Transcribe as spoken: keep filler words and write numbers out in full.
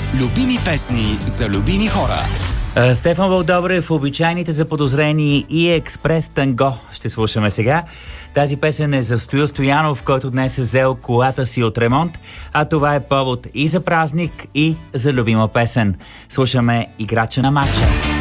Любими песни за любими хора. Стефан Вълдобрев, обичайните заподозрени и Експрес Танго ще слушаме сега. Тази песен е за Стоил Стоянов, който днес е взел колата си от ремонт, а това е повод и за празник, и за любима песен. Слушаме играча на матча.